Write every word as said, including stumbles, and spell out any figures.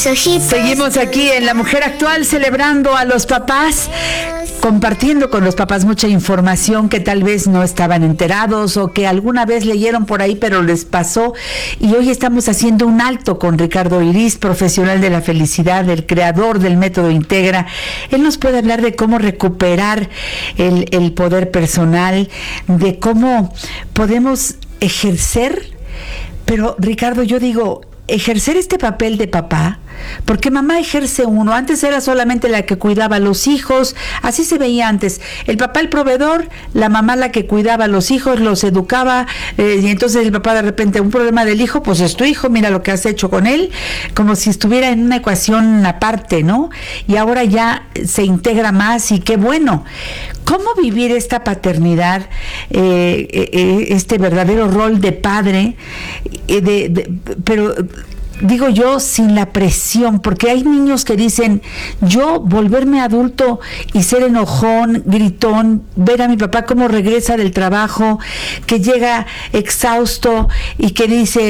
Seguimos aquí en La Mujer Actual celebrando a los papás, compartiendo con los papás mucha información que tal vez no estaban enterados o que alguna vez leyeron por ahí pero les pasó, y hoy estamos haciendo un alto con Ricardo Iriz, profesional de la felicidad, el creador del método Integra. Él nos puede hablar de cómo recuperar el, el poder personal, de cómo podemos ejercer, pero Ricardo, yo digo, ejercer este papel de papá, porque mamá ejerce uno. Antes era solamente la que cuidaba a los hijos, así se veía antes, el papá el proveedor, la mamá la que cuidaba a los hijos, los educaba, eh, y entonces el papá de repente, un problema del hijo, pues es tu hijo, mira lo que has hecho con él, como si estuviera en una ecuación aparte, ¿no? Y ahora ya se integra más, y qué bueno. ¿Cómo vivir esta paternidad, eh, eh, este verdadero rol de padre, eh, de, de, pero digo yo, sin la presión? Porque hay niños que dicen, yo volverme adulto y ser enojón, gritón, ver a mi papá cómo regresa del trabajo, que llega exhausto y que dice,